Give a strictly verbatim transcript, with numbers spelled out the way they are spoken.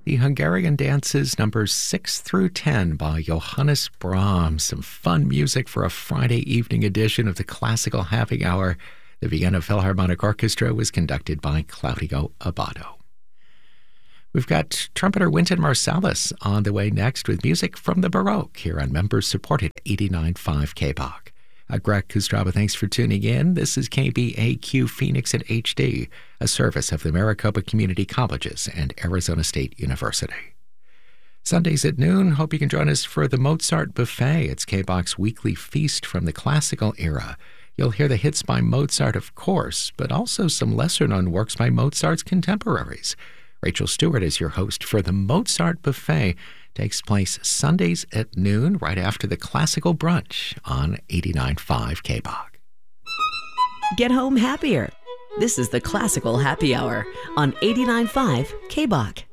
the Hungarian dances numbers six through ten by Johannes Brahms. Some fun music for a Friday evening edition of the Classical Happy Hour. The Vienna Philharmonic Orchestra was conducted by Claudio Abbado. We've got trumpeter Wynton Marsalis on the way next with music from the Baroque here on members-supported eighty-nine point five K B O C. I'm Greg Kustraba. Thanks for tuning in. This is K B A Q Phoenix in H D, a service of the Maricopa Community Colleges and Arizona State University. Sundays at noon, hope you can join us for the Mozart Buffet. It's K B O C's weekly feast from the classical era. You'll hear the hits by Mozart, of course, but also some lesser-known works by Mozart's contemporaries. Rachel Stewart is your host for the Mozart Buffet. Takes place Sundays at noon, right after the classical brunch on eighty-nine point five K B O C. Get home happier. This is the Classical Happy Hour on eighty-nine point five K B O C.